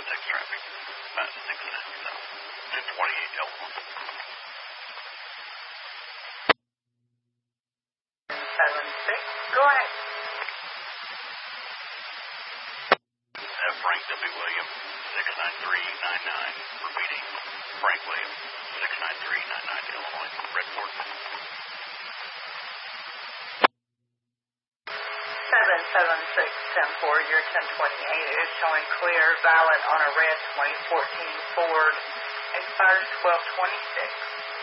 7-6 traffic. 6 south. 1028 telephone. 7-6, go ahead. Frank W. Williams, 69399. Repeating, Frank Williams, 69399, Illinois, Redport. 776-10-4, your 1028 is showing clear, valid on a red 2014 Ford, expires 12/26.